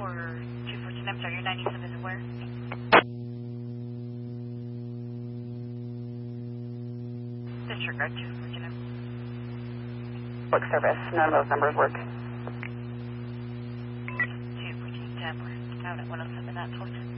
for 214, I'm sorry, your 97 is where? Disregard 214. Work service. None of those numbers work. 214, tab, we're out at 107 at 12.